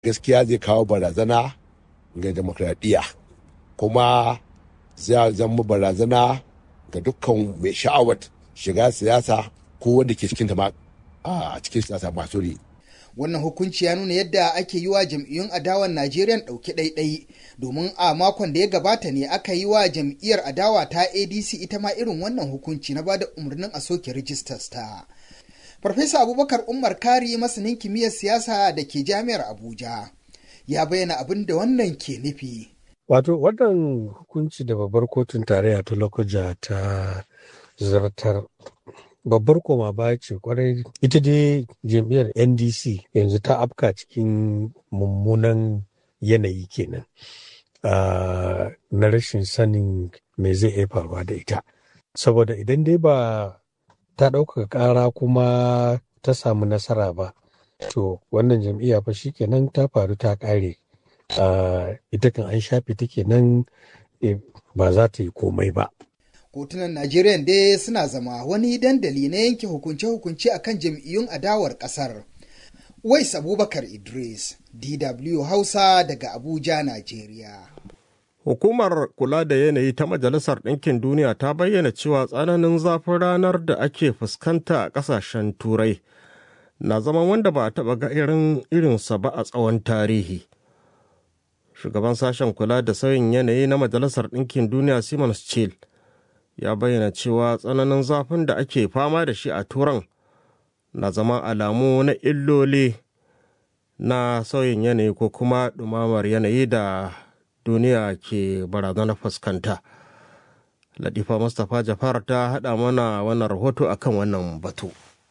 gaskiya zai kawo barazana ga demokradiyya, kuma zai zama barazana ga dukkan mai sha'awar shiga siyasa ko wanda ke cikin ta a cikin siyasa masu ri. Wannan hukunci ya nuna yadda ake yi wa jam'iyyun adawan Najeriya ɗauki ɗaiɗai, domin a makon da ya gabata ne aka yi wa jam'iyyar adawa ta ADC ita ma irin wannan hukunci na bada umarnin a soke rijistas ta. Farfesa Abubakar Umar Kari, masanin kimiyyar siyasa da ke Jami'ar Abuja, ya bayyana abin da wannan ke nufi. Wato wannan hukunci da babbar kotun tarayya ta Lokoja ta zartar babbar koma baya ce kwarai. Ita dai jam'iyyar NDC yanzu ta afka cikin mummunan yanayi kenan na rashin sanin me zai iya faruwa da ita, saboda idan dai ba ta ɗaukaka ƙara kuma ta samu nasara ba, to wannan jam'iyya fa shikenan ta faru ta ƙare. Ita kan an shafe ta kenan, ba za ta yi komai ba. Kotunan Najeriya dai suna zama wani dandali na yanke hukunce-hukunce akan jam'iyyun adawar ƙasar. Wais Abubakar Idris, DW Hausa daga Abuja, Najeriya. Hukumar kula da yanayi ta Majalisar Ɗinkin Duniya ta bayyana cewa tsananin zafin ranar da ake fuskanta a ƙasashen Turai na zama wanda ba a taɓa ga irinsa ba a tsawon tarihi. Shugaban sashen kula da sauyin yanayi na Majalisar Ɗinkin Duniya Simon Schell ya bayyana cewa tsananin zafin da ake fama da shi a Turan na zama alamu na illoli na sauyin yanayi ko kuma ɗumamar yanayi da duniya ke barazanar fuskanta. Latifa Mustapha Jafar ta haɗa mana wannan rahoto akan wannan batu.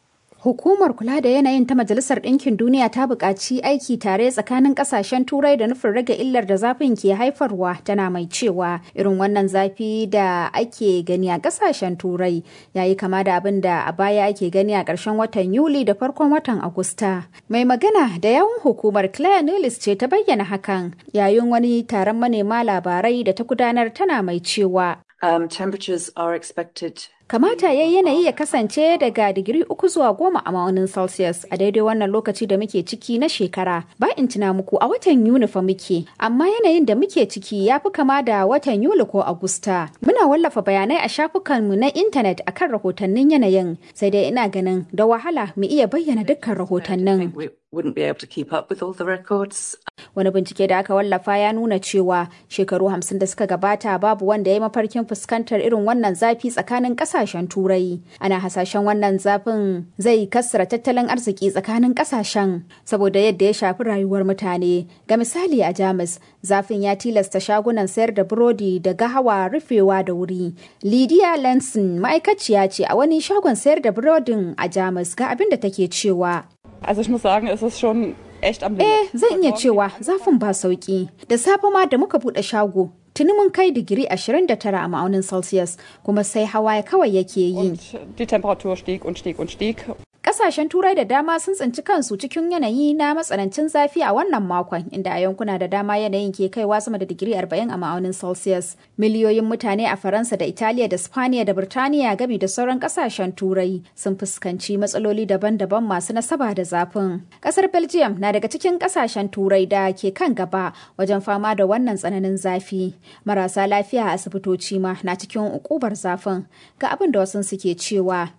Hukumar kula da yanayin ta Majalisar Ɗinkin Duniya ta buƙaci aiki tare tsakanin ƙasashen Turai da nufin rage illar da zafin ke haifarwa, tana mai cewa irin wannan zafi da ake gani a ƙasashen Turai ya yi kama da abin da a baya ake gani a ƙarshen watan Yuli da farkon watan Agusta. Mai magana da yawun hukumar Claire Nilis ce ta bayyana hakan yayin wani taron manema labarai da ta gudanar, tana mai cewa temperatures are expected. Kamata ya yanayi ya kasance daga digiri 3 zuwa 10 a ma'aunin Celsius a daidai wannan lokaci da muke ciki na shekara. Ba in tuna muku a watan Yuni fa muke, amma yanayin da muke ciki ya fi kama da watan Yuli ko Agusta. Muna wallafa bayanai a shafukanmu na intanet akan rahotannin yanayin, sai dai ina ganin da wahala mu iya bayyana dukkan rahotannin. Wouldn't be able to keep up with all the records. Wani bincike da aka wallafa ya nuna cewa shekaru 50 da suka gabata babu wanda ya yi mafarkin fuskantar irin wannan zafi tsakanin kasashen Turai. Ana hasashen wannan zafin zai kassara tattalin arziki tsakanin kasashen saboda yadda ya shafi rayuwar mutane. Ga misali a Jamus, zafin ya tilasta shagunan sayar da burodi da gahawa rufewa da wuri. Lydia Lenson ma'aikaciya ce a wani shagon sayar da burodin a Jamus, ga abin da take cewa. Also ich muss sagen, es ist schon echt am Limit. Zan iya cewa zafin ba sauki. Da safe ma da muka bude shago, tuni mun kai digiri 29 a ma'aunin Celsius, kuma sai hawa kawai yake yi. Und die Temperatur stieg und stieg und stieg. Kasashen Turai da dama sun tsinci kansu cikin yanayi na matsanancin zafi a wannan makon, inda a yankuna da dama yanayin ke kaiwa sama da digiri 40 a ma'aunin Celsius. Miliyoyin mutane a Faransa da Italiya da Spaniya da Birtaniya gami da sauran kasashen Turai sun fuskanci matsaloli daban-daban masu nasaba da zafin. Kasar Belgium na daga cikin kasashen Turai da ke kan gaba wajen fama da wannan tsananin zafi. Marasa lafiya a asibitoci ma na cikin ukubar zafin. Ga abin da wasu suke cewa.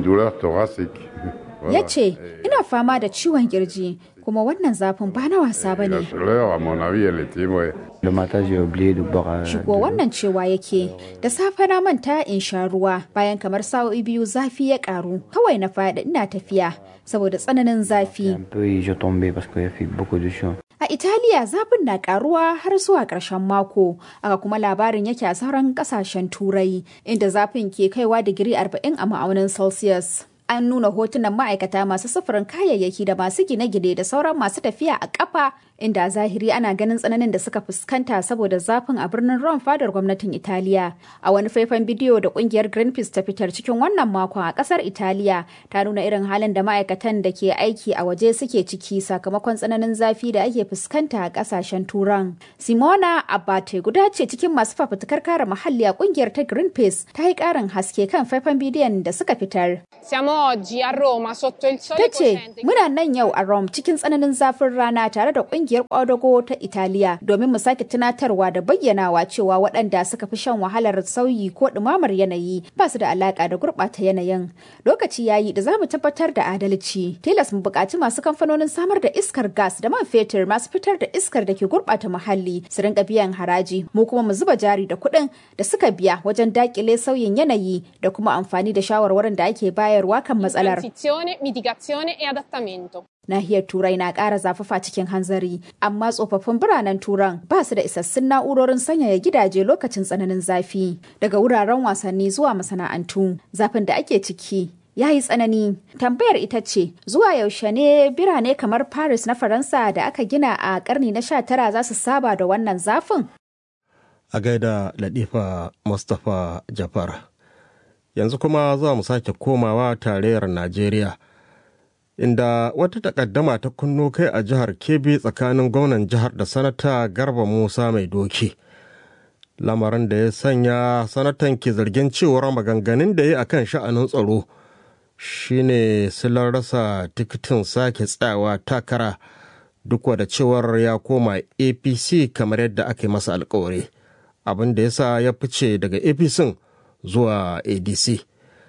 Ya ce, ina fama da ciwon kirji, kuma wannan zafin ba na wasa ba ne. Shigo wannan cewa yake, da safe na manta in sha ruwa, bayan kamar sa'o'i 2 zafi ya karu, kawai na faɗi ina tafiya saboda tsananin zafi. A Italiya zafin na karuwa har zuwa ƙarshen mako, aka kuma labarin yake a sauran ƙasashen Turai, inda zafin ke kaiwa digiri 40 a ma'aunin Celsius. An nuna hotunan ma'aikata masu sufurin kayayyaki da masu gine-gine da sauran masu tafiya a ƙafa, inda zahiri ana ganin tsananin da suka fuskanta saboda zafin a birnin Rome, fadar gwamnatin Italiya. A wani faifan bidiyo da ƙungiyar Greenpeace ta fitar cikin wannan makon a ƙasar Italiya, ta nuna irin halin da ma'aikatan da ke aiki a waje suke ciki sakamakon tsananin zafi da ake fuskanta a ƙasashen Turan. Simona Abate guda ce cikin masu fafutukar kare muhalli a ƙungiyar ta Greenpeace, ta yi ƙarin haske kan faifan bidiyon da suka fitar. oggi a Roma sotto il sole Ta ce, cocente. muna nan yau a Rome cikin tsananin zafin rana tare da kungiyar kwadago ta Italiya domin mu sake tunatarwa da bayyanawa cewa waɗanda suka fi shan wahalar sauyi ko ɗumamar yanayi ba su da alaƙa da gurɓata yanayin. Lokaci yayi da za mu tabbatar da adalci. Tilas mu buƙaci masu kamfanonin samar da iskar gas da man fetur masu fitar da iskar da ke gurɓata muhalli su rinka biyan haraji. Mu kuma mu zuba jari da kuɗin da suka biya wajen daƙile sauyin yanayi da kuma amfani da shawarwarin da ake bayarwa kan matsalar. Transizione, mitigazione e adattamento. Nahiyar Turai na ƙara zafafa cikin hanzari, amma tsofaffin biranen Turan ba su da isassun na'urorin sanyaya gidaje lokacin tsananin zafi. Daga wuraren wasanni zuwa masana'antu, zafin da ake ciki ya yi tsanani. Tambayar ita ce, zuwa yaushe ne birane kamar Paris na Faransa da aka gina a ƙarni na 19 za su saba da wannan zafin? A gaida Latifa Mustapha Jafar. Yanzu kuma za mu sake komawa tarayyar Najeriya, inda wata takaddama ta kunno kai a jihar Kebbi tsakanin gwamnan jihar da sanata Garba Musa Mai Doki. Lamarin da ya sanya sanatan ke zargin cewar maganganun da ya akan sha'anin tsaro shine silar rasa tikitin sake tsayawa takara duk da cewar ya koma APC kamar yadda aka yi masa alkawari, abin da ya sa ya fice daga APC zuwa ADC.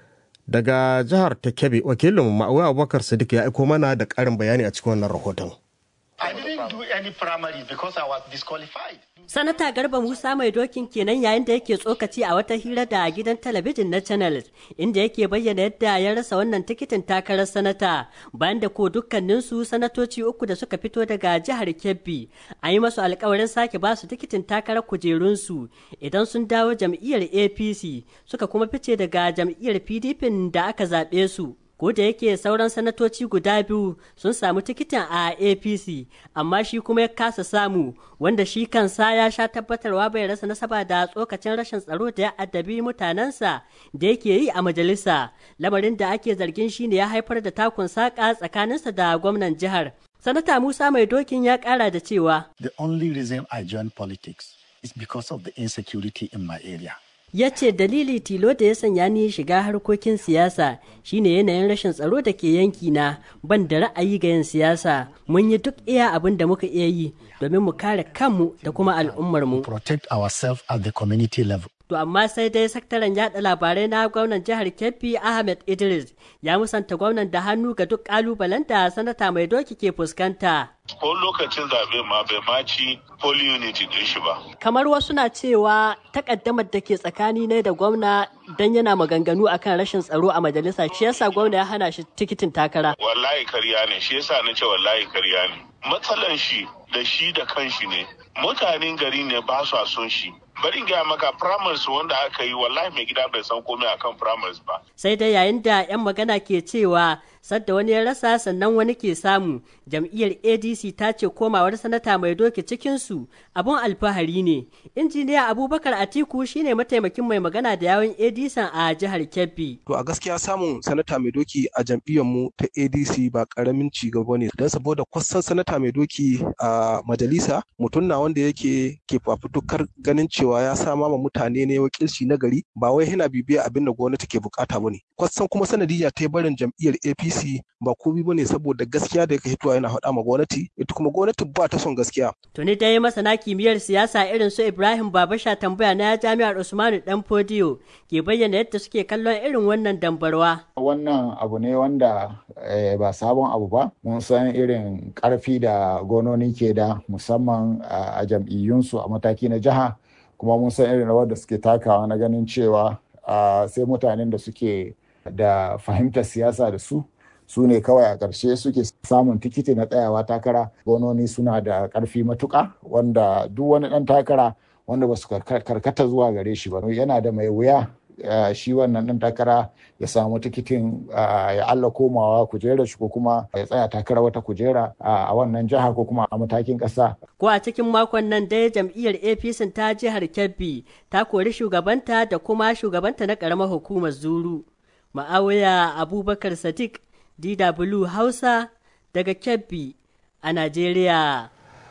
Daga jihar ta Kebbi, wakilin Ma'awi Abubakar Sadiq ya aiko mana da ƙarin bayani a cikin wannan rahoton. I didn't do any primary because I was disqualified. Sanata Garba Musa Mai Dokin kenan yayin da yake tsokaci a wata hira da gidan talabijin na Channel, inda yake bayyana yadda ya rasa wannan tikitin takarar sanata bayan da ko dukkaninsu sanatoci uku da suka fito daga jihar Kebbi an yi masu alkawarin sake ba su tikitin takarar kujerunsu idan sun dawo jam'iyyar APC suka kuma fice daga jam'iyyar PDP da aka zaɓe su. Ko da yake sauran sanatoci guda biyu sun samu tikitin a APC, amma shi kuma ya kasa samu, wanda shi kansa ya sha tabbatarwa bai rasa nasaba da tsokacin rashin tsaro da ya addabi mutanensa da yake yi a majalisa, lamarin da ake zargin shi ne ya haifar da takun saƙa tsakaninsa da gwamnan jihar. Sanata Musa Mai Dokin ya ƙara da cewa, The only reason I joined politics is because of the insecurity in my area. Ya ce dalili tilo da ya sanya ni shiga harkokin siyasa shine yanayin rashin tsaro da ke yanki na, ban da ra'ayi ga yin siyasa. Mun yi duk iya abin da muka iya yi domin mu kare kanmu da kuma al'ummarmu. Protect ourselves at the community level. To amma sai dai sakataren yada labarai na gwamnan jihar Kebbi Ahmed Idris ya musanta gwamnan da hannu ga duk kalubalen da sanata Mai Doki ke fuskanta. Ko lokacin zaɓe ma bai maci poli unity din shi ba. Kamar wasu na cewa takaddamar da ke tsakani ne da gwamna dan yana maganganu akan rashin tsaro a majalisa, shi yasa gwamna ya hana shi tikitin takara. Wallahi karya ne, shi yasa na ce wallahi karya ne. Matsalan shi da kanshi ne. Mutanen gari ne ba su son shi. Bari gaya maka primaries wanda aka yi wallahi mai gida bai san komai akan primaries ba. Sai dai yayin da 'yan magana ke cewa sadda wani ya rasa sannan wani ke samu, jam'iyyar ADC ta ce komawar sanata Mai Doki cikinsu abun alfahari ne. Injiniya Abubakar Atiku shine mataimakin mai magana da yawun ADC a jihar Kebbi. To a gaskiya samun sanata Mai Doki a jam'iyyar mu ta ADC ba karamin ci gaba ne, don saboda kwasan sanata Mai Doki a majalisa mutum na wanda yake ke fafutukar ganin cewa ya sama ma mutane ne wakilci na gari, ba wai yana bibiya abin da gwamnati ke bukata bane. Kwasan kuma sanadiyya ta barin jam'iyyar APC ba komai bane saboda gaskiya da yake hitowa yana faɗa ma gwamnati, ita kuma gwamnati ba ta son gaskiya. Tuni dai masana kimiyyar siyasa irin su Ibrahim Babasha tambaya na Jami'ar Usmanu Dan Fodiyo ke bayyana yadda suke kallon irin wannan dambarwa. Wannan abu ne wanda ba sabon abu ba, mun san irin karfi da gononi ke da musamman a jam'iyyunsu a mataki na jiha, kuma mun san irin rawar da suke takawa na ganin cewa sai mutanen da suke da fahimtar siyasa da su ne kawai a ƙarshe suke samun tikiti na tsayawa takara. Gononi suna da ƙarfi matuƙa, wanda duk wani ɗan takara wanda ba su karkata zuwa gare shi ba yana da mai wuya shi wannan ɗan takara ya samu tikitin ya Allah komawa kujerar shi ko kuma ya tsaya takara wata kujera a wannan jiha ko kuma a matakin ƙasa. Ko a cikin makon nan dai jam'iyyar APC ta jihar Kebbi ta kori shugabanta da kuma shugabanta na ƙaramar hukumar Zuru. Ma'awiya Abubakar Sadiq, DW Hausa daga Kebbi a Najeriya.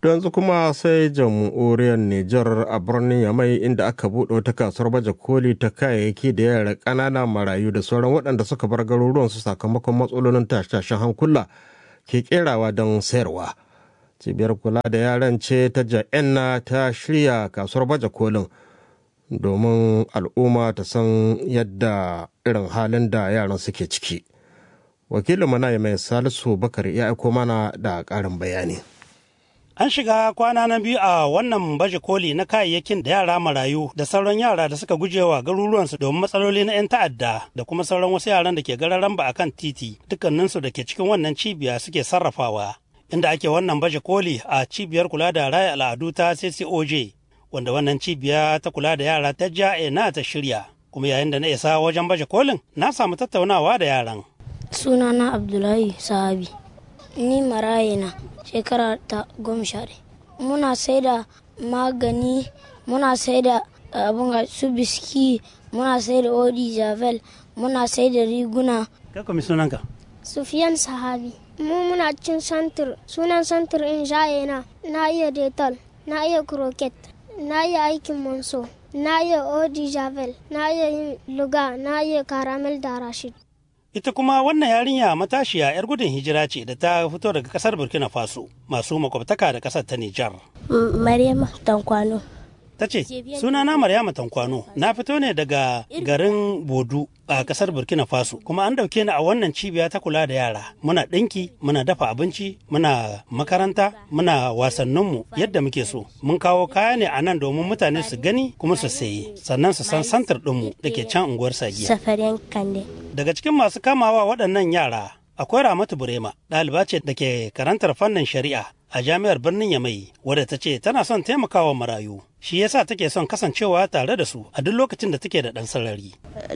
yanzu kuma sai jamhuriyar Nijar a birnin Yamai inda aka buɗe wata kasuwar baje koli ta kayayyaki da yara ƙanana marayu da sauran waɗanda suka bar garuruwansu sakamakon matsalolin tashe-tashen hankula ke kerawa don sayarwa. Cibiyar kula da yaran ce ta Ja'enna ta shirya kasuwar baje kolin domin al'umma ta san yadda irin halin da yaran suke ciki. Wakilin mana mai Salisu Bakari ya aiko mana da ƙarin bayani. An shiga kwana na biyu a wannan baje koli na kayayyakin da yara marayu da sauran yara da suka gujewa garuruwansu domin matsaloli na 'yan ta'adda da kuma sauran wasu yaran da ke gararan ba akan titi dukkaninsu da ke cikin wannan cibiya suke sarrafawa. Inda ake wannan baje koli a cibiyar kula da raya al'adu ta CCOJ wanda wannan cibiya ta kula da yara ta Ja'enna ta shirya. Kuma yayin da na isa wajen baje kolin na samu tattaunawa da yaran. Sunana Abdullahi Sahabi. Ni marayina shekara ta 10. Muna sai da magani, muna sai da abin su biski, muna sai da odi javel, muna sai da riguna. Kai kuma sunanka? Sufiyan Sahabi. Mu muna cin santir, sunan santir in Ja'enna. Na iya detol, na iya croquet, na iya aikin monso, na iya odi javel, na iya yin luga, na iya caramel da rashid. Ita kuma wannan yarinya matashiya 'yar gudun hijira ce da ta fito daga kasar Burkina Faso masu makwabtaka da kasar ta Nijar. Maryama Tankwano. Ta ce, sunana Maryama Tankwano, na fito ne daga garin Bodu a kasar Burkina Faso, kuma an dauke ni a wannan cibiya ta kula da yara. Muna ɗinki, muna dafa abinci, muna makaranta, muna wasanninmu yadda muke so. Mun kawo kaya ne a nan domin mutane su gani kuma su saye, sannan su san santar ɗinmu da ke can unguwar Sagiya. Daga cikin masu kamawa waɗannan yara, akwai Ramatu Burema, ɗaliba ce da ke karantar fannin shari'a a jami'ar birnin Yamai, wadda ta ce tana son taimakawa marayu. Shi yasa take son kasancewa tare da su a duk lokacin da take da ɗan sarari.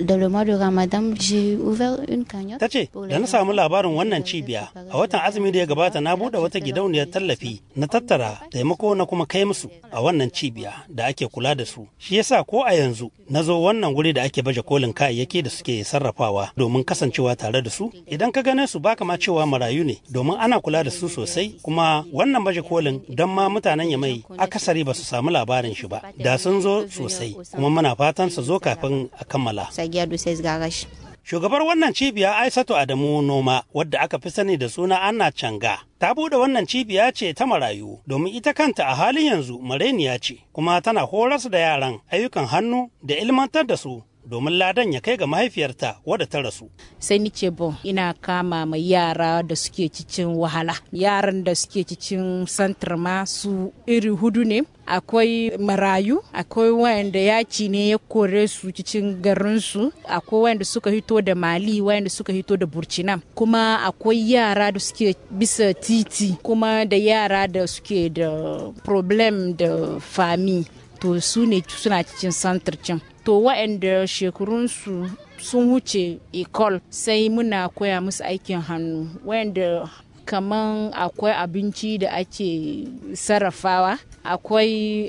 Ta ce, da na samu labarin wannan cibiya, a watan azumi da ya gabata na buɗe wata gidauniyar tallafi na tattara taimako na kuma kai musu a wannan cibiya da ake kula da su. Shi yasa ko a yanzu na zo wannan wuri da ake baje kolin kayayyaki da suke sarrafawa domin kasancewa tare da su. Idan ka gane su baka ma cewa marayu ne domin ana kula da su sosai, kuma wannan baje kolin don ma mutanen Yamai akasari ba su samu labarin shi ba, da sun zo sosai, kuma muna fatan su zo kafin a kammala. Shugabar wannan cibiya Aisatu Adamu Noma, wadda aka fi sani da suna Anna Canga, ta bude wannan cibiya ce ta marayu domin ita kanta a halin yanzu mareniya ce, kuma tana horas da yaran ayyukan hannu da ilmantar da su domin ladan ya kai ga mahaifiyarta wadda ta rasu. Sai ni ce bon ina kama mai yara da suke cikin wahala. Yaran da suke cikin santar ma su iri hudu ne. Akwai marayu, akwai wayanda yaki ne ya kore su cikin garinsu, akwai wayanda suka hito da Mali, wayanda suka hito da Burkina, kuma akwai yara da suke bisa titi, kuma da yara da suke da problem da fami. To su ne suna cikin santar can. To waɗanda shekarunsu sun wuce ekol sai muna koya musu aikin hannu, wanda kaman akwai abinci da ake sarrafawa, akwai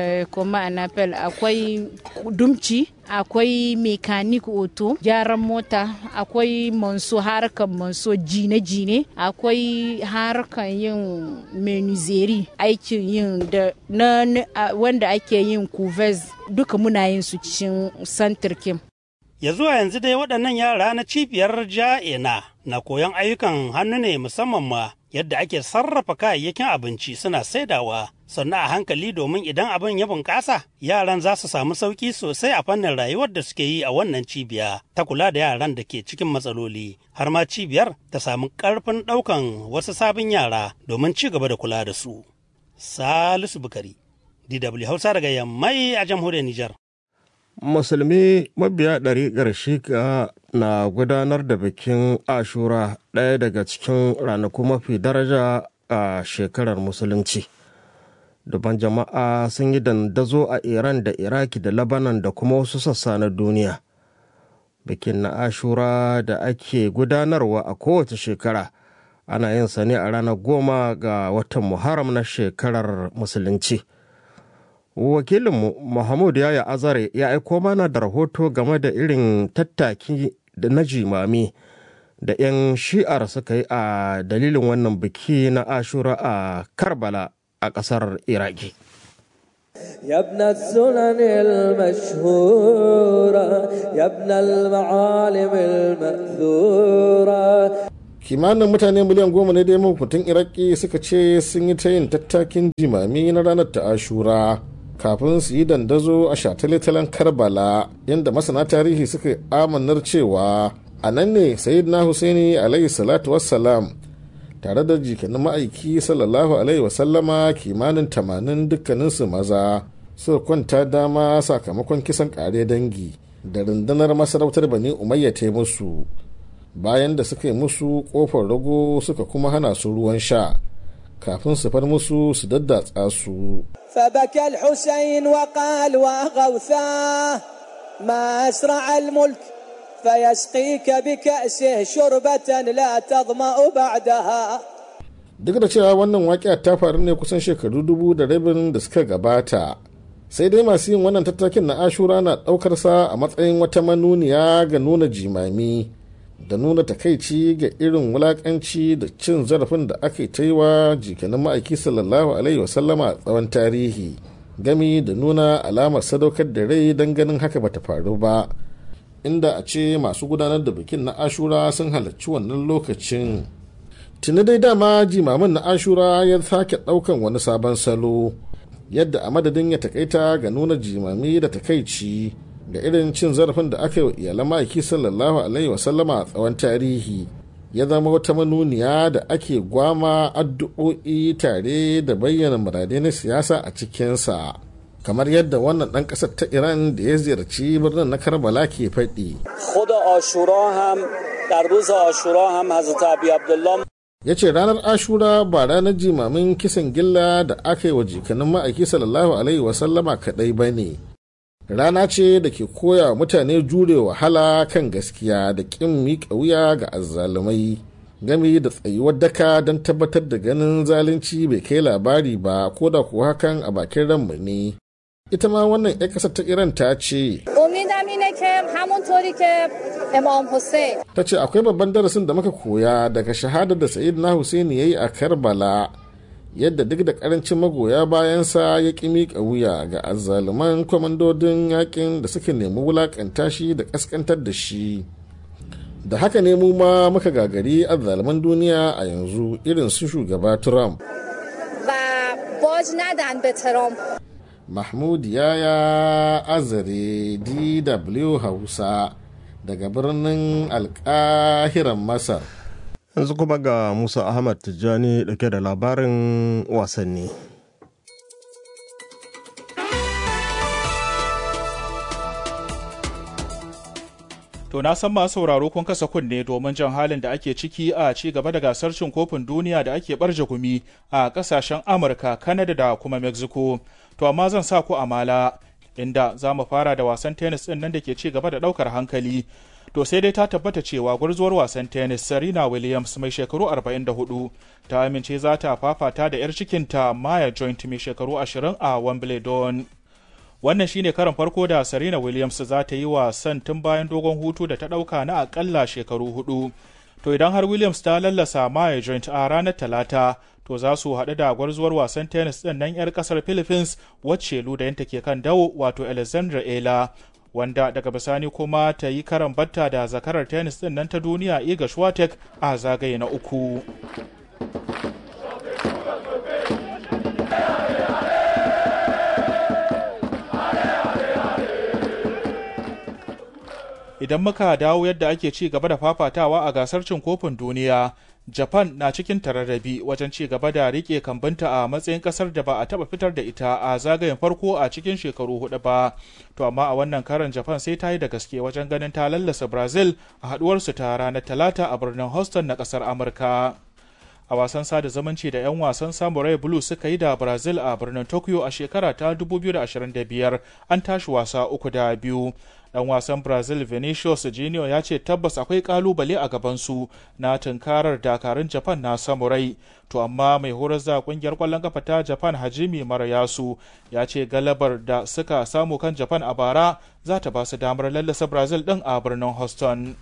akwai dumci, akwai mekanik oto, gyaran mota, akwai manso, harkar manso jine-jine, akwai harkar yin menuzeri, aikin yin da wanda ake yin kuvez, duka muna yin su cikin santirkin. Ya zuwa yanzu dai waɗannan yara na cibiyar Ja'enna na koyon ayyukan hannu ne, musamman ma yadda ake sarrafa kayayyakin abinci suna saidawa, sannan a hankali domin idan abin ya bunƙasa yaran za su samu sauƙi sosai a fannin rayuwar da suke yi a wannan cibiya ta kula da yaran da ke cikin matsaloli, har ma cibiyar ta samu ƙarfin ɗaukan wasu sabon yara domin ci gaba da kula da su. Salisu Bukari, DW Hausa daga Yammai a jamhuriyar Nijar. Musulmi mabiya ɗariƙar Shika na gudanar da bikin Ashura, ɗaya daga cikin ranaku mafi daraja a shekarar Musulunci. Dubban jama'a sun yi dandazo a Iran da Iraki da Lebanon da kuma wasu sassa na duniya. Bikin na Ashura da ake gudanarwa a kowace shekara ana yin sa ne a ranar 10 ga watan Muharram na shekarar Musulunci. Wakilinmu Muhammadu Yaya Azare ya aiko mana da rahoto game da irin tattaki da na jimami da 'yan shi'ar suka yi a dalilin wannan biki na Ashura a Karbala a ƙasar Iraki. يا ابن السنن المشهورة يا ابن المعالم المأثورة. Kimanin mutane miliyan 10 ne dai mahukuntan Iraki suka ce sun yi ta yin tattakin jimami na ranar ta Ashura kafin su yi dandazo a shataletalen Karbala, yadda masana tarihi suka amanar cewa a nan ne Sayyidina Husaini alaihi salatu wassalam tare da jikanin ma'aiki sallallahu alaihi wasallama kimanin 80 dukkaninsu maza suka kwanta dama sakamakon kisan kare dangi da rundunar masarautar Bani Umayya ta musu, bayan da suka yi musu kofar rago suka kuma hana su ruwan sha kafin su far musu su daddatsa su. فبكى الحسين وقال وغوثاه ما أسرع الملك فيسقيك بكأسه شربة لا تظمأ بعدها. Duk da cewa wannan waƙiya ta faru ne kusan shekaru 2000 da suka gabata, sai dai masu yin wannan tattakin na Ashura na ɗaukar sa a matsayin wata manuniya ga nuna jimami da nuna takaici ga irin wulakanci da cin zarafin da aka yi wa jikanin ma'aiki sallallahu alaihi wasallama a tsawon tarihi, gami da nuna alamar sadaukar da rai don ganin haka bata faru ba, inda a ce masu gudanar da bikin na Ashura sun halarci wannan lokacin. Tuni dai dama jimamin na Ashura ya sake ɗaukan wani sabon salo, yadda a madadin ya takaita ga nuna jimami da takaici ga irin cin zarafin da aka yi wa iyalan ma'aiki sallallahu alaihi wasallama a tsawon tarihi, ya zama wata manuniya da ake gwama addu'o'i tare da bayyana muradai na siyasa a cikinsa, kamar yadda wannan ɗan ƙasar ta Iran da ya ziyarci birnin na Karbala ke faɗi. Ya ce ranar Ashura ba ranar jimamin kisan gilla da aka yi wa jikanin ma'aiki sallallahu alaihi wasallama kaɗai ba ne. Rana ce da ke koya wa mutane jure wahala kan gaskiya da ƙin miƙa wuya ga azzalumai, gami da tsayuwar daka don tabbatar da ganin zalunci bai kai labari ba, ko da kuwa hakan a bakin ranmu ne. Ita ma wannan 'yan ƙasar ta Iran ta ce, ta ce akwai babban darasin da muka koya daga shahadar da Sayyidina Husaini ya yi a Karbala, yadda duk da karancin magoya bayansa ya ƙi miƙa wuya ga azzaluman kwamandodin yakin da suka nemi wulaƙanta shi da ƙasƙantar da shi. Da haka ne mu ma muka gagari azzaluman duniya a yanzu irin su shugaba Trump. Mahmud Yaya Azare, DW Hausa, daga birnin Alƙahiran Masar. Yanzu kuma ga Musa Ahmad Tijjani dauke da labarin wasanni. To na san masu sauraro kun kasa kunne domin jan halin da ake ciki a ci gaba da gasar cin kofin duniya da ake barje gumi a kasashen Amurka, Canada da kuma Mexico. To amma zan sa ku amala, inda za mu fara da wasan tennis din nan da ke ci gaba da daukar hankali. To sai dai ta tabbata cewa gwarzuwar wasan tennis Serena Williams mai shekaru 44 ta amince za ta fafata da 'yar cikinta Maya Joint mai shekaru 20 a Wimbledon. Wannan shine karon farko da Serena Williams za ta yi wasan tun bayan dogon hutu da ta dauka na akalla shekaru 4. To idan har Williams ta lallasa Maya Joint a ranar Talata, to za su haɗu da gwarzuwar wasan tennis ɗin nan 'yar ƙasar Philippines wacce ludayinta ke kan dawo, wato Alexandra Ela, wanda daga bisani kuma ta yi karan batta da zakarar tennis ɗin nan ta duniya Iga Swiatek a zagaye na 3. Idan muka dawo yadda ake ci gaba da fafatawa a gasar cin kofin duniya, Japan na cikin tararrabi wajen ci gaba da rike kambinta a matsayin kasar da ba a taba fitar da ita a zagayen farko a cikin shekaru 4 ba. To amma a wannan karan Japan sai ta yi da gaske wajen ganin ta lallasa Brazil a haduwarsu ta ranar Talata a birnin Houston na kasar Amurka. A wasan sada zumunci da 'yan wasan Samurai Blue suka yi da Brazil a birnin Tokyo a shekara ta 2025, an tashi wasa 3-2. Dan wasan Brazil Vinicius Junior ya ce tabbas akwai kalubale a gabansu na tunkarar dakarun Japan na Samurai. To amma mai horar da kungiyar kwallon kafa ta Japan Hajime Marayasu ya ce galabar da suka samu kan Japan a bara za ta ba su damar lallasa Brazil din a birnin Houston.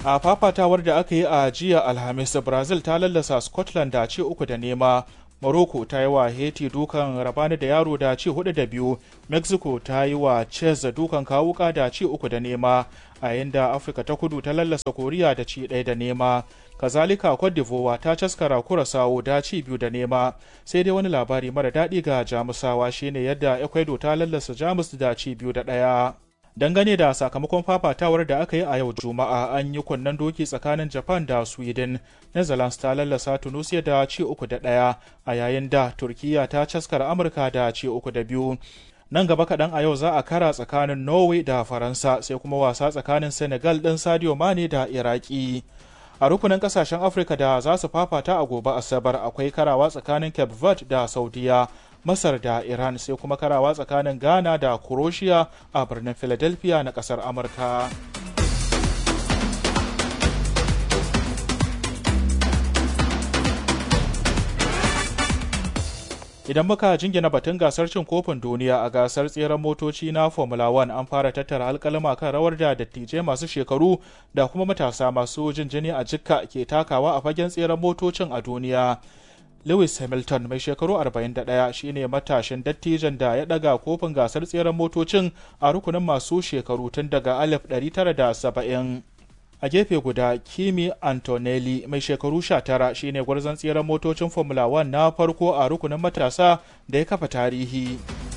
A fafatawar da aka yi a jiya Alhamis, Brazil ta lallasa Scotland da ci 3-0. Morocco ta yi wa Haiti dukan rabani da yaro da ci 4-2. Mexico ta yi wa Czech dukan kawuka da ci 3-0, a yayin da Afirka ta kudu ta lallasa Koriya da ci 1-0. Kazalika Cote d'Ivoire ta caskara Curaçao da ci 2-0. Sai dai wani labari mara daɗi ga Jamusawa shine yadda Ecuador ta lallasa Jamus da ci 2-1. Dangane da sakamakon fafatawar da aka yi a yau Juma'a, an yi kunnen doki tsakanin Japan da Sweden. Netherlands ta lallasa Tunisia da ci 3-1, a yayin da Turkiya ta caskara Amurka da ci 3-2. Nan gaba kaɗan a yau za a kara tsakanin Norway da Faransa, sai kuma wasa tsakanin Senegal ɗin Sadio Mane da Iraki. A rukunin kasashen Afirka da za su fafata a gobe Asabar, akwai karawa tsakanin Cape Verde da Saudiya, Masar da Iran, sai kuma karawa tsakanin Ghana da Croatia a birnin Philadelphia na kasar Amurka. Idan muka jingina batun gasar cin kofin duniya, a gasar tseren motoci na Formula 1 an fara tattara alkalama kan rawar da dattijai masu shekaru da kuma matasa masu jin jini a jikka ke takawa a fagen tseren motocin a duniya. Lewis Hamilton mai shekaru 41 shine matashin dattijan da ya daga kofin gasar tseren motocin a rukunin masu shekaru tun daga 1970. A gefe guda, Kimi Antonelli mai shekaru 19 shine gwarzon tseren motocin Formula 1 na farko a rukunin matasa da ya kafa tarihi.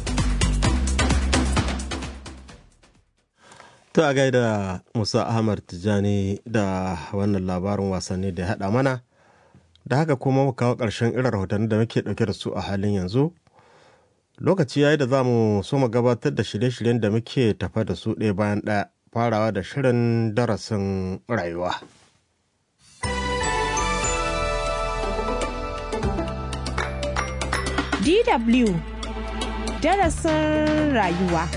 Ta gaida Musa Ahmad Tijani da wannan labarin wasanni da ya haɗa mana. Da haka kuma mu kawo ƙarshen irin rahotanni da muke ɗauke da su a halin yanzu. Lokaci yayi da za mu so mu gabatar da shirye-shiryen da muke tafa da su ɗaya bayan ɗaya. Farawa da shirin darasin rayuwa. DW darasin rayuwa.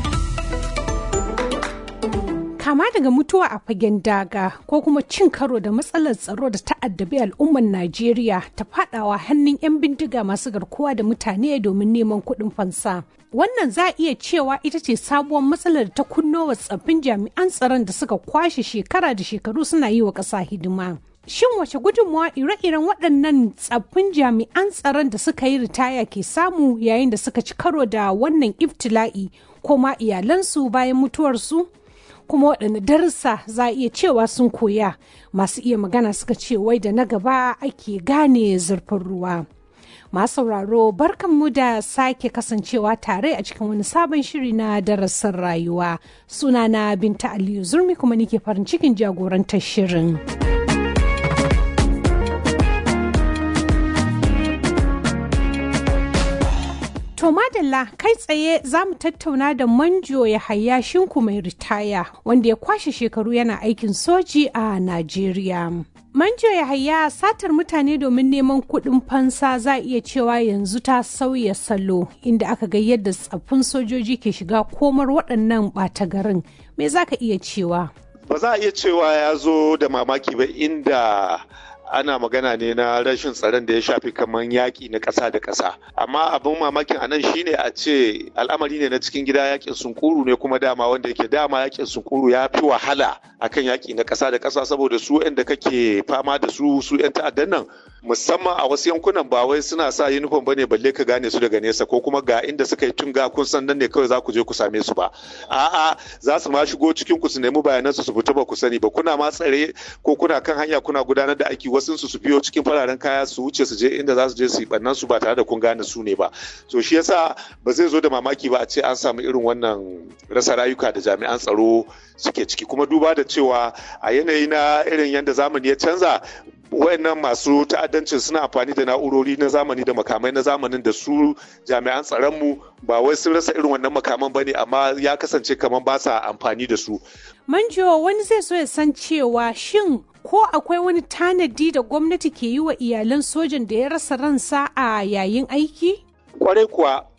Kama daga mutuwa a fagen daga ko kuma cin karo da matsalar tsaro da ta'addabi al'ummar Najeriya ta fadawa hannun 'yan bindiga masu garkuwa da mutane domin neman kuɗin fansa. Wannan za a iya cewa ita ce sabuwar matsalar da ta kunno wa tsaffin jami'an tsaron da suka kwashe shekara da shekaru suna yi wa ƙasa hidima. Shin wace gudunmawa ire-iren waɗannan tsaffin jami'an tsaron da suka yi ritaya ke samu yayin da suka ci karo da wannan iftila'i ko ma iyalansu bayan mutuwarsu? Kuma waɗanne darussa za a iya cewa sun koya? Masu iya magana suka ce wai da na gaba ake gane zurfin ruwa. Masu sauraro barkanmu da sake kasancewa tare a cikin wani sabon shiri na darasin rayuwa. Sunana Binta Aliyu Zurmi kuma nike farin cikin jagorantar shirin. To madalla kai tsaye za mu tattauna da Manjo Yahaya Shinku mai ritaya wanda ya kwashe shekaru yana aikin soji a Najeriya. Manjo Yahaya, satar mutane domin neman kuɗin fansa za a iya cewa yanzu ta sauya salo inda aka ga yadda tsaffin sojoji ke shiga komar waɗannan ɓata garin. Me za ka iya cewa? Ba za a iya cewa ya zo da mamaki ba inda ana magana ne na rashin tsaron da ya shafi kamar yaƙi na ƙasa da ƙasa. Amma abin mamakin anan shine a ce al'amari ne na cikin gida, yaƙin sunkuru ne kuma dama wanda yake dama yaƙin sunkuru ya fi wahala akan yaƙi na ƙasa da ƙasa saboda su 'yan da kake fama da su 'yan ta'addan nan musamman a wasu yankunan ba wai suna sa uniform bane balle ka gane su daga nesa ko kuma ga inda suka yi tunga kun san nan ne kawai za ku je ku same su ba. A'a, za su ma shigo cikin ku su nemi bayanan su fita ba ku sani ba, kuna ma tsare ko kuna kan hanya kuna gudanar da aiki, wasu su biyo cikin fararen kaya su wuce su je inda za su je su yi bannan su ba tare da kun gane su ne ba. So shi yasa ba zai zo da mamaki ba a ce an samu irin wannan rasa rayuka da jami'an tsaro suke ciki, kuma duba da cewa a yanayi na irin yadda zamani ya canza, wayannan masu ta'addancin suna amfani da na'urori na zamani da makamai na zamanin da su jami'an tsaronmu ba wai sun rasa irin wannan makaman bane, amma ya kasance kamar ba sa amfani da su. Manjo, wani zai so ya san cewa shin ko akwai wani tanadi da gwamnati ke yi wa iyalan sojan da ya rasa ransa a yayin aiki? Kwarai kuwa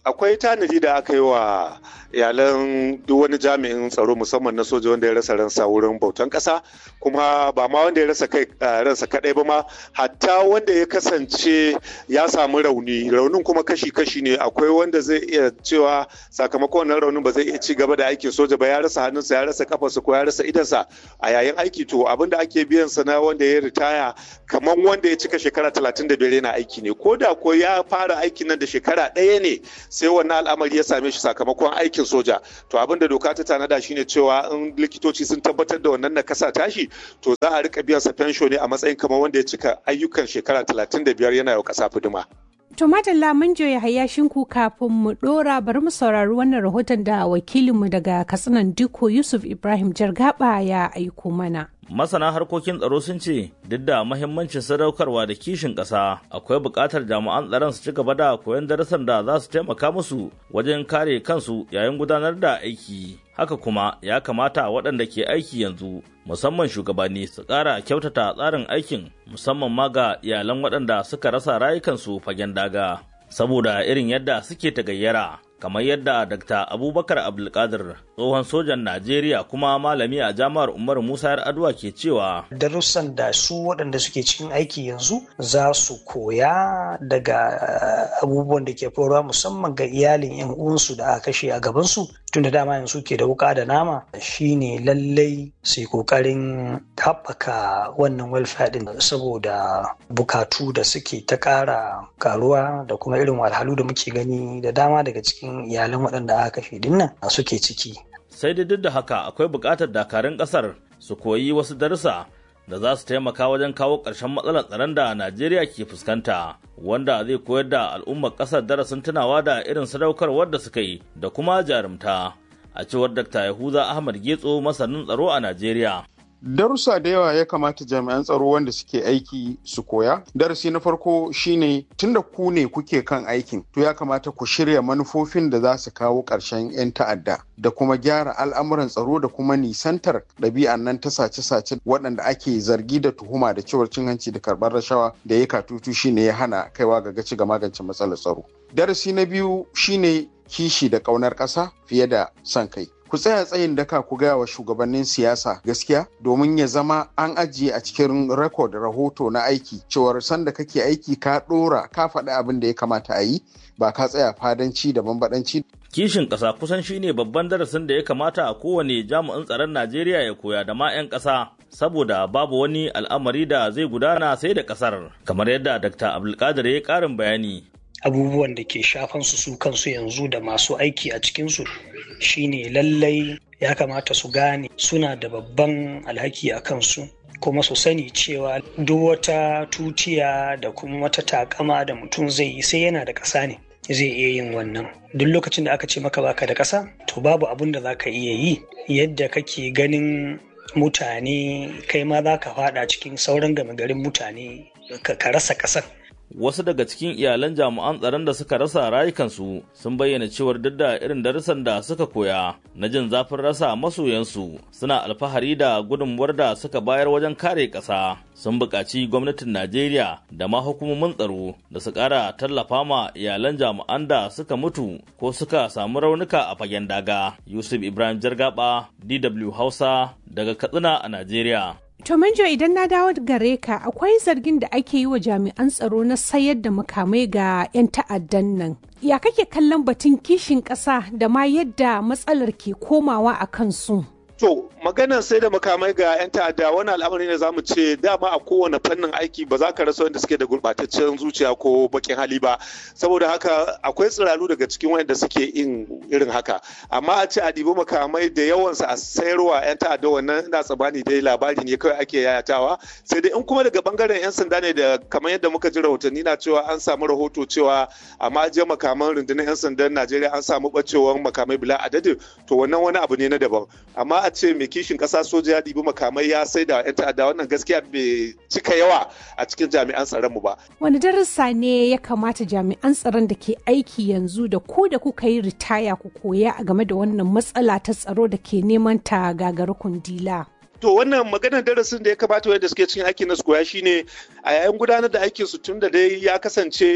akwai tanadi da aka yi wa iyalan duk wani jami'in tsaro musamman na soja wanda ya rasa ransa wurin bautan ƙasa, kuma ba ma wanda ya rasa ransa kaɗai ba ma, hatta wanda ya kasance ya samu raunin kuma kashi-kashi ne. Akwai wanda zai iya cewa sakamakon wannan raunin ba zai iya ci gaba da aikin soja ba, ya rasa hannunsa, ya rasa kafarsa ko ya rasa idansa a yayin aiki. To abin da ake biyan sa na wanda ya ritaya kamar wanda ya cika shekara 35 yana aiki ne, ko da ko ya fara aikin nan da shekara ɗaya ne sai wannan al'amari ya same shi sakamakon aikin soja. To abin da doka ta tanada shine cewa in likitoci sun tabbatar da wannan nakasa tashi, to za a rika biyan sa fensho ne a matsayin kamar wanda ya cika ayyukan shekara 35 yana yau kasa fidima. To madalla mun joya hayashinku kafin mu dora, bari mu saurari wannan rahoton da wakilinmu daga Katsinan Diko Yusuf Ibrahim Jargaba ya aiko mana. Masana harkokin tsaro sun ce duk da mahimmancin sadaukarwa da kishin ƙasa, akwai buƙatar jami'an tsaron su ci gaba da koyon darasan da za su taimaka musu wajen kare kansu yayin gudanar da aiki. Haka kuma ya kamata waɗanda ke aiki yanzu, musamman shugabanni, su ƙara kyautata tsarin aikin, musamman ma ga iyalan waɗanda suka rasa rayukansu fagen daga, saboda irin yadda suke tagayyara. Kamar yadda Dr. Abubakar Abdulkadir, tsohon sojan Najeriya kuma malami a jami'ar Umar Musa Yar'adua ke cewa darussan da su waɗanda suke cikin aiki yanzu za su koya daga abubuwan da ke faruwa musamman ga iyalin 'yan uwansu da aka kashe a gabansu, tun da dama yanzu ke da wuka da nama, shine lallai su yi kokarin haɓaka wannan welfare din, saboda bukatu da suke ta ƙara karuwa da kuma irin wahalhalu da muke gani da dama daga cikin iyalan waɗanda aka kashe dinnan suke ciki. Sai dai duk da haka akwai buƙatar dakarun ƙasar su koyi wasu darussa da za su taimaka wajen kawo ƙarshen matsalar tsaron da Najeriya ke fuskanta, wanda zai koyar da al'ummar ƙasar darasin tunawa da irin sadaukarwar da suka yi da kuma jarumta, a cewar Dr. Yahuza Ahmad Getso, masanin tsaro a Najeriya. Darussa da yawa ya kamata jami'an tsaro wanda suke aiki su koya. Darasi na farko shine tunda ku ne kuke kan aikin, to ya kamata ku shirya manufofin da za su kawo ƙarshen 'yan ta'adda da kuma gyara al'amuran tsaro da kuma nisantar ɗabi'an nan ta sace-sace waɗanda ake zargi da tuhuma da cewar cin hanci da karɓar rashawa da ya katutu shine ya hana kaiwa ga gaci ga magance matsalar tsaro. Darasi na biyu shine kishi da ƙaunar ƙasa fiye da son kai. Ku tsaya tsayin daka ku gaya wa shugabannin siyasa gaskiya, domin ya zama an ajiye a cikin rekod rahoto na aiki cewar sanda kake aiki ka ɗora ka faɗi abin da ya kamata a yi, ba ka tsaya fadanci da bambadanci. Kishin ƙasa kusan shine babban darasin da ya kamata a kowane jami'in tsaron Najeriya ya koya da ma 'yan ƙasa, saboda babu wani al'amari da zai gudana sai da ƙasar, kamar yadda Dr. Abdulkadir ya ƙarin bayani. Abubuwan da ke shafan su kansu yanzu da masu aiki a cikinsu shine lallai ya kamata su gane suna da babban alhaki a kansu, kuma su sani cewa duk wata tutiya da kuma wata takama da mutum zai yi sai yana da ƙasa ne zai iya yin wannan. Duk lokacin da aka ce maka baka da ƙasa, to babu abin da za ka iya yi. Yadda kake ganin mutane, kai ma za ka faɗa cikin sauran gama garin mutane ka rasa ƙasar. Wasu daga cikin iyalan jami'an tsaron da suka rasa rayukansu sun bayyana cewar duk da irin darussan da suka koya na jin zafin rasa masoyansu, suna alfahari da gudunmuwar da suka bayar wajen kare ƙasa. Sun buƙaci gwamnatin Najeriya da ma hukumomin tsaro da su ƙara tallafa ma iyalan jami'an da suka mutu ko suka samu raunuka a fagen daga. Yusuf Ibrahim Jargaba, DW Hausa, daga Katsina a Najeriya. To Manjo, idan na dawo gare ka, akwai zargin da ake yi wa jami'an tsaro na sayar da makamai ga 'yan ta'addan nan. Ya kake kallon batun kishin ƙasa da ma yadda matsalar ke komawa a kansu? To, maganar sai da makamai ga 'yan ta'adda wani al'amari ne za mu ce dama a kowane fannin aiki ba za ka rasa wanda suke da gurɓataccen zuciya ko bakin hali ba. Saboda haka akwai tsiraru daga cikin wanda suke yin irin haka. Amma a ce a ɗibi makamai da yawansa a sayarwa 'yan ta'adda, wannan ina tsammani dai labari ne kawai ake yayatawa. Sai dai in kuma daga bangaren 'yan sanda ne, da kamar yadda muka ji rahotanni na cewa an samu rahoto cewa a ma'ajiyar makaman rundunar 'yan sandan Najeriya an samu ɓacewar makamai bila adadin, to wannan wani abu ne na daban. Amma a ce mai kishin ƙasa soja ya ɗibi makamai ya sai da 'yan ta'adda, wannan gaskiya bai cika yawa a cikin jami'an tsaron mu ba. Wani darussa ne ya kamata jami'an tsaron da ke aiki yanzu da ku da kuka yi ritaya ku koya a game da wannan matsala ta tsaro da ke neman ta gagara kundila? To wannan maganar darasin da ya kamata wanda suke cikin aikin na su koya shine a yayin gudanar da aikin su, tun da dai ya kasance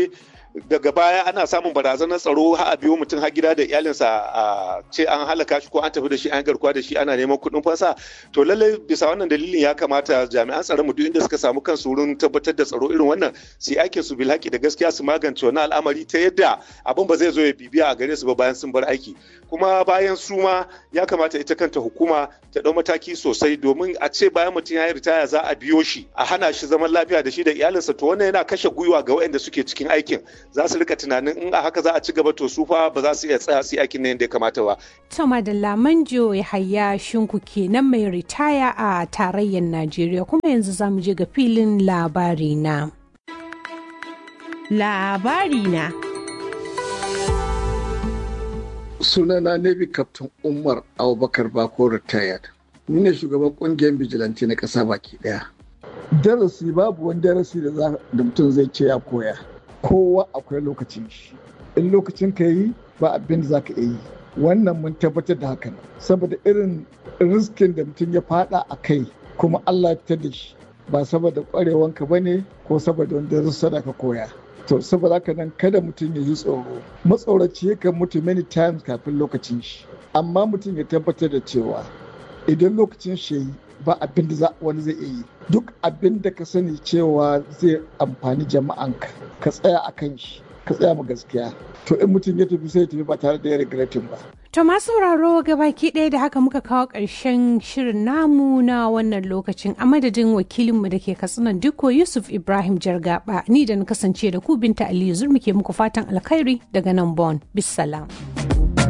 daga baya ana samun barazanar tsaro har a biyo mutum har gida da iyalinsa a ce an halaka shi ko an tafi da shi an garkuwa da shi ana neman kuɗin fansa. To lallai bisa wannan dalilin ya kamata jami'an tsaron mu duk inda suka samu kansu wurin tabbatar da tsaro irin wannan su aikin su bil haƙi da gaskiya su magance wannan al'amari ta yadda abin ba zai zo ya bibiya a gare su ba bayan sun bar aiki. Kuma bayan su ma ya kamata ita kanta hukuma ta ɗau mataki sosai domin a ce bayan mutum ya yi ritaya za a biyo shi a hana shi zaman lafiya da shi da iyalinsa, to wannan yana kashe gwiwa ga waɗanda suke cikin aikin. Za su rika tunanin in a haka za a ci gaba to su fa ba za su iya tsaya su yi aikin nan yadda ya kamata ba. Tama da Lamanjo Yahaya Shinku kenan mai ritaya a tarayyar Najeriya, kuma yanzu za mu je ga filin labari na. Labari na. Sunana Navy Captain Umar Abubakar Bako retired. Ni ne shugaban kungiyar bijilanti na ƙasa baki ɗaya. Darasi babu wani darasi da mutum zai ce ya koya. Kowa akwai lokacin shi. In lokacin ka yi ba abin da za ka yi. Wannan mun tabbatar da hakan. Saboda irin riskin da mutum ya fada a kai kuma Allah ta da shi ba saboda ƙwarewanka ba ne ko saboda wani darussa da ka koya. To saboda haka nan kada mutum ya yi tsoro. Matsoraci yakan mutu many times kafin lokacin shi. Amma mutum ya tabbatar da cewa idan lokacin shi ba abin da wani zai yi. Duk abin da ka sani cewa zai amfani jama'anka ka tsaya a kan shi, ka tsaya ma gaskiya. To in mutum ya tafi sai ya tafi ba tare da ya regretin ba. To masu sauraro gabaki ɗaya da haka muka kawo ƙarshen shirin namu na wannan lokacin, a madadin wakilinmu da ke Katsinan Dikko Yusuf Ibrahim Jargaba, ni da na kasance da ku Binta Aliyu Zurmi ke muku fatan alkhairi daga nan Bon. Bissalam.